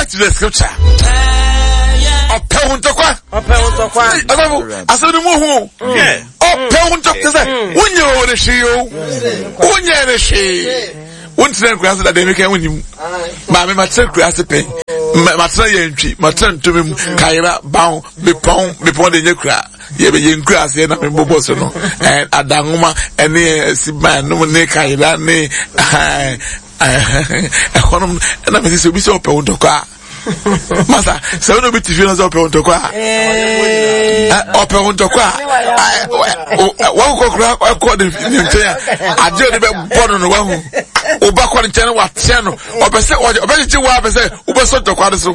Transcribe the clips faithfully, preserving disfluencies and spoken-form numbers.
to the scripture. Opeuntokwa. Opeuntokwa. Adamu, asadu muhu. Yeah. Opeuntokwa say, unye wone shiyo. Unye ne shi. Untre krasa da dem kan unim. Ma me matre krasa pe. Matre yentwi, matre ntumi kaira bawo, me pon, me pon de nyekra. Ye be yenkra ase na me bobo so no. Eh adangoma ene siba no ne kaira ne eh ekonom na me se obi se opeuntokwa. Masa, se uno biti fino za ope untokwa. Eh, ope untokwa. Wa ko kura ko de ntia. Ade de be bono no wa hu. Oba ko ntia wa tia no. Obe se obe ji wa be se obe so tokwa de so.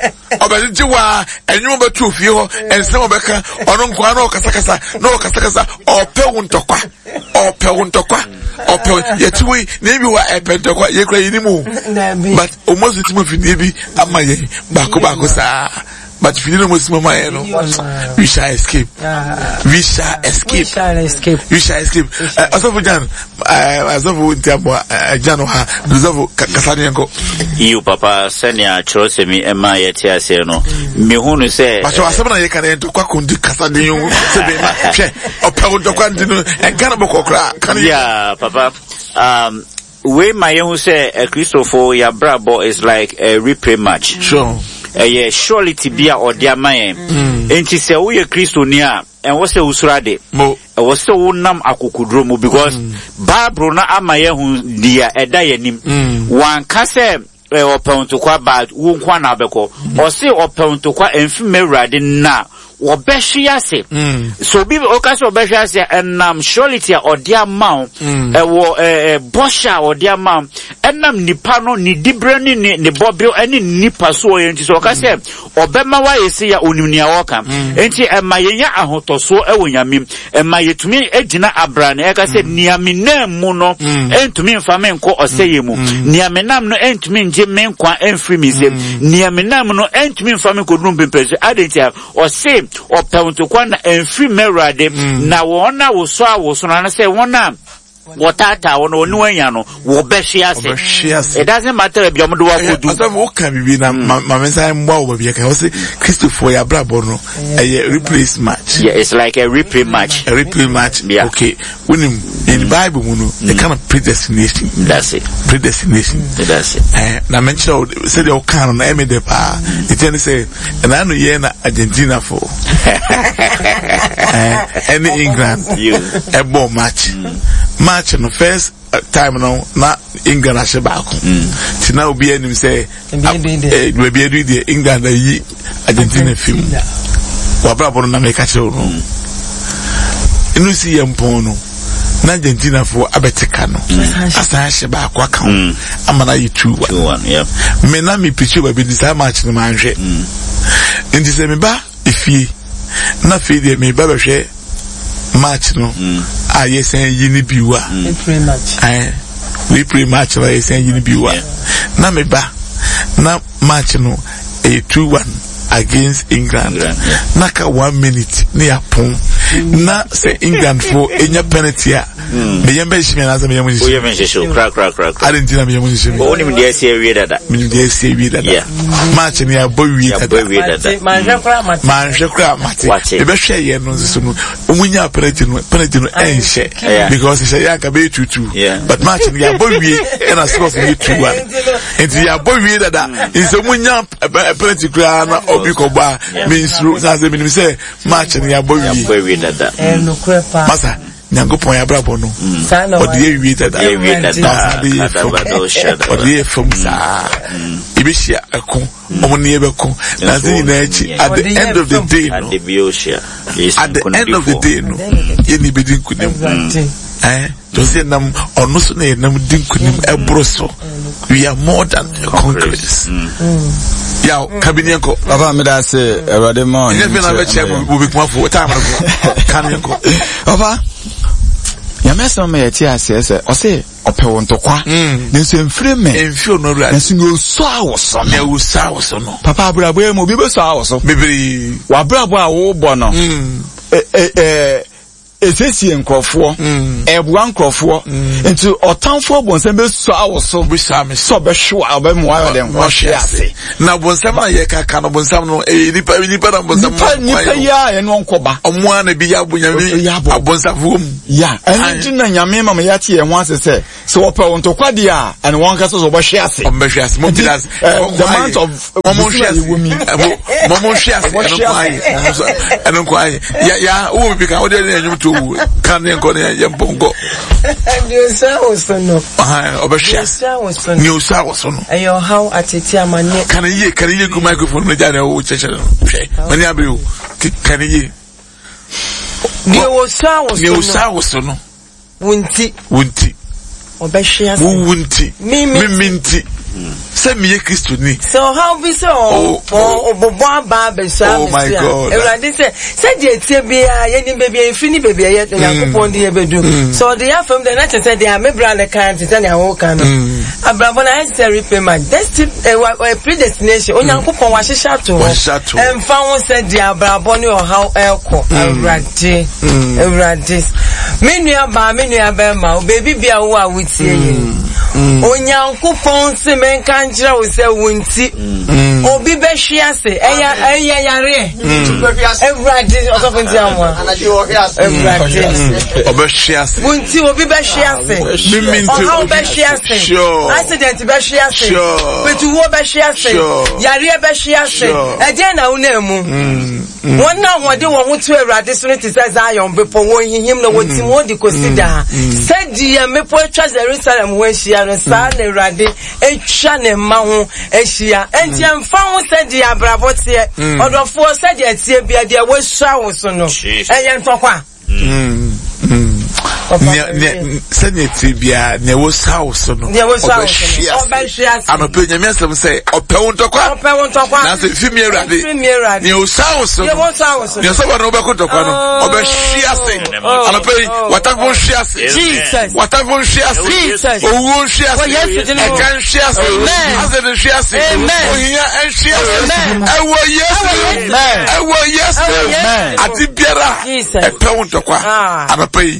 Obe ji wa enyu be tu fie ho, ense obe ka ono nkwa no kasa kasa, no kasa kasa ope untokwa. Ope untokwa. Ope yetui na bi wa epe untokwa ye kura yinimu. But almost it mo fini bi ama ye bako bako sa. But if you don't know mama you know, we shall escape. We shall escape. We shall escape. We shall escape. Asofu Jan, asofu ntiamo Jano ha, asofu kasani yanko. You papa senya chosemi ema yeti ase no. Me hunu se. But asofu na yeka nento kwa kundi kasani yungu sebe ma. She opewo ndokwa ndino. Engana boko kra. Yeah, papa. Um. Way my young say a Christopher ya brabo is like a replay match. Sure. Eh, surely tibia or dear man. And she say we a Christonia and what's a usrade. Mo was so unam akukudromo because Barbara na amaya who dear a dianim. One case or pound to qua bad won't quan abeko or say or pound to qua and female riding now. Or beshiase. So be okas or beshiase and um surely or dear mount a war a bosha or dear mount and um nipano ni dibrani ni bobio any nipa so and so okase or bema wa yesi ya unimnia waka enti e mayenya ahoto so e wonyamim e mayetumi ejina abrane e ka se niamina mu no entumi mfame nko oseye mu niamenam no entumi nje menkwa enfri mi se niamenam no entumi mfame ko dum pempese adentia o se or Pountokwa na enfri merade na wona wo so a wo so na say wona wotata wono onu anya no wo behwiase. It doesn't matter if you do what you do. Aso wo kan bibi na mamensa mwa wo bia kan say Christopher ya brabo no a replace match. Yeah, it's like a replay match. A replay match. Yeah. Okay. When in the Bible you know the kind of predestination. That's it. Predestination. That's it. Eh na mention say the kan na eme de pa. It tell say and I know ye na Argentina for. Eh any England. A ball match. Match no first uh, time no na England ashe baako. Ti na obi anim say eh we be do the England yi Argentina film. Wa brabo no na make a show no. Inu si yempon no. Na Argentina for abetika no. Asa ashe baako aka. Amana yi two one. Yeah. Me na me picture ba be this match no manhwe. Nti se me ba efie. Na fe de me ba behwe match no ah yes and yini biwa pre match eh we pre match la yes and yini biwa na me ba na match no a two one against England naka one minute ni apon na say England for enya penalty a me yembe shime na say me yembe shime o yembe shime crack crack crack Argentina me yembe shime o ni me dey say we dada me dey say we dada match ni aboy we dada man hwekra mate man hwekra mate e be hwe ye no so no omunya penalty no penalty no enhye because she ya ka be two two but match ni aboy we and as score for two one enti ya aboy we dada is omunya penalty kra na obi ko ba means na say me say match ni aboy we dada eh no krepa masa Nyankopon ya brabo no odi ye wi dada ye wi dada odi ye fom sa ibishia akon omuni ye beko na zini na echi at the end of the day no at the end of the day no ye ni bedin kunim eh to say nam onu so na nam din kunim ebro so we are more than conquerors ya kabinyenko baba me da say erode ma ye fi na be che mo bi kuma fo time no kanyenko baba ya mesa me yeti asese o se opewo ntokwa nso mfire me enfio no ra nso no so awoso me wo so awoso no papa abrabo e mo bi be so awoso bibiri wa abrabo a wo bo no eh eh esesi nkrofo ebua nkrofo into otanfo bonsam be so awoso be same so be hwe aba mu ayo den wo hwe ase na bonsam na ye kaka no bonsam no e nipa nipa na bonsam nipa ya ye no nkoba omo ana bi ya bunya bi abonsam vom ya enu na nyame mama ya tie ho ase se se wo pe won to kwade a and won ka so so be hwe ase o be hwe ase mo bilas the amount of momo hwe ase momo hwe ase eno kwai ya ya wo bi ka wo de enyum to kan ne nko ne ye bongo and so also no ah obeshias ni usa also no ayo how ateti amane kan ye kan ye ku microphone no ja na wo cheche no hwe mani abiu kan ye ni usa also ni usa also no wunti wunti obeshias wunti miminti se miye Kristo ni so how be so oh obobo ba be so oh my God everybody say say je tie bia ye ni baby e fini baby ye yakopon de ye bedu so they are from the nature say they are me brand account say na wo kan abrabo na necessary payment that's a predestination onyankopon wa hihya to emfa won say the abrabo ni o how elko everybody everybody me nua ba me nua ba ma baby bia wo a wutie ye onyankopon se men kanjira wo se wunti obi be hwiase eya eya yare everybody also funti amwa everybody obi hwiase wunti obi be hwiase miminti obi be hwiase accident be hwiase petu wo be hwiase yare be hwiase eje na unemu won na wode wo hutu Awurade so ne tise Zion bepo won hihim na wotim wo di consider said ye mepo atwa Jerusalem wo hia no sa na Awurade etwa ne ma ho ehia enti amfa ho said ye abrabote odofo said ye tie bia de wo hia wo so no eye ntokwa ne se ne tibia ne wo house no obeshia ano pe nyame asem say opewo ntokwa opewo ntokwa na se fimi Awurade ne wo house no ne so wona obeko ntokwa no obeshia se ano pe watafo hia se Jesus watafo hia se Jesus owo hia se e kan hia se ase de hia se ohia en hia se ewo yes ewo yes ati biara e pewo ntokwa ano pe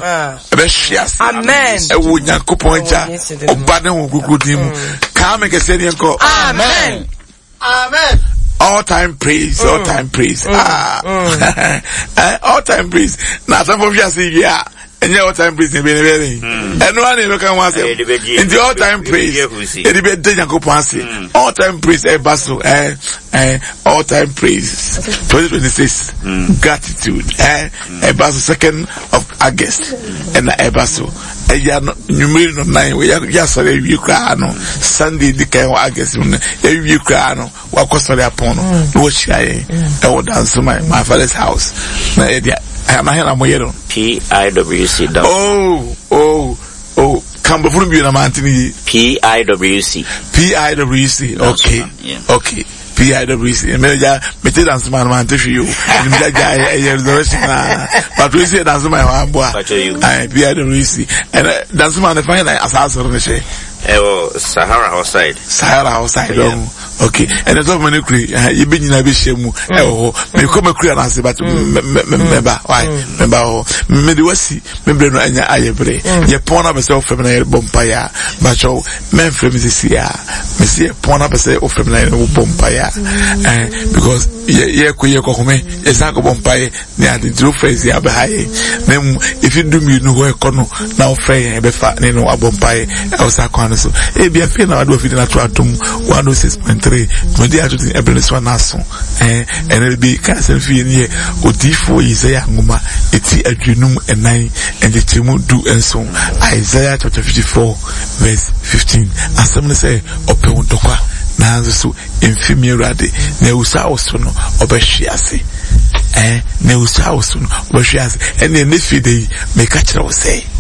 amen ewo nyankopon ja oba ne wo gugudin ka me kese ne nko amen amen all time praise all time praise ah all time praise na some of you say yeah and all time praise be be and one e can one say in the all time praise e be de nyankopon say all time praise e baso eh eh all time praise twenty twenty-six gratitude eh e baso second of August and e baso e ya numeri no nine we ya sore wi kra no Sunday di kan August no e wi kra no wa kosore apon no wo chia e e wo dance my my father's house na e dia am I moyero P I W C oh oh oh Cambo from you na mantini P I W C P I W C okay okay P I W C me ja me te dance man man te you me ja ja e resurrection but we say dance man wa boa I P I W C and dance man find like asasa no she eh Sahara outside Sahara outside okay and the many kri you be nyina be shemu eh ho me come kri na se but member why member ho me de wasi me bre no anya ayebre ye pon na be se ofem na bompaya but so men frem this year me see pon na be se ofem na bompaya eh because ye ye ko ye ko home ye san ko bompaya ne ade dro phrase ya be high then if you do me no ho e kono na ofre e be fa ne no abompaya e o sa kwa no so e bia fe na do fi na to atom one oh six point three when they are doing every one naso eh and it be cancel fi ni odifo Isaiah ngoma eti adwenum enan and the timu do enso Isaiah chapter fifty-four verse fifteen asem say opewo dokwa na so emfimi Awurade na usa oso no obehwiase eh na usa oso no obehwiase and ne fide make kire wo say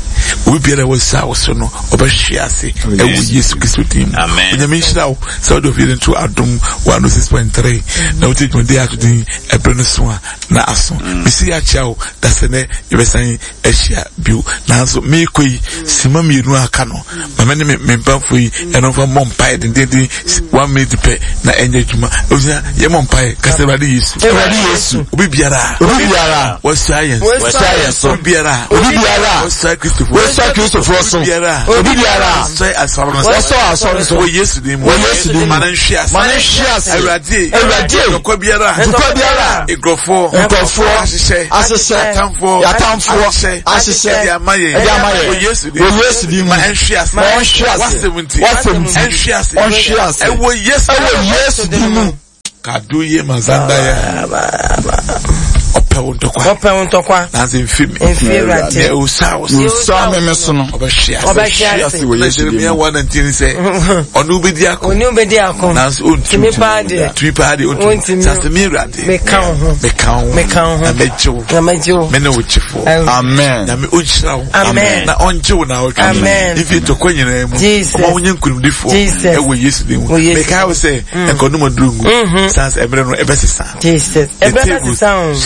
we be there was so no obeshiase e wo Yesu Kristo dim amen onyame nhyira wo so do feel into adom one oh six point three na uti mo dey atudin e breno so na aso bisi ya chao da se ne e besan ehia biu na so me koi sima mienu aka no mama ne me mpamfo yi e no fa mompai den den one minute pe na enye djuma osia ye mompai kase ba de Yesu e ba de Yesu obi biara obi biara wo science wo science obi biara obi biara wo science Christopher wo science Christopher so obi biara say asoro no wo so asoro so wo Yesu dim wo Yesu dim mananhia mananhia awurade awurade ko biara ko biara egrofo egrofo asese asese yatamfo yatamfo asese yamaye yamaye wo Yesu dim wo Yesu dim mananhia mananhia wasemunti wasemunti anhia anhia e wo Yesu e wo Yesu dim kaduye mazanda ya ope untokwa ope untokwa nanze mfimi mfirate ne usa usa memesi no obashia obashia si wo Yesu dim one nineteen say onu bedi akọ onu bedi akọ nanze ontimi paade tumi paade ontimi sase mi rade me kan ho me kan ho me kan ho na mejo na mejo me na uchifo amen na me unchira amen na onjewo na otwa amen ifi tokwa nyina mu ma wonye nkunimdifo e wo Yesu dim me ka wo say ekonomo drungu sans ebre no ebesesa Jesus ebre sound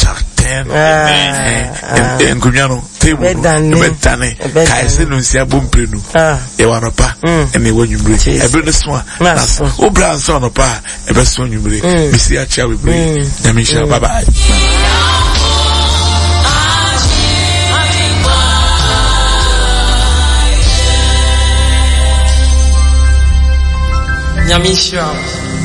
en kunyano table bedane kaise no nsia bomprenu e wanopa ene wanyumre ebre no so na obra so no pa ebe so nyumre bisi a chia we bre na mi sha bye bye Nyamisha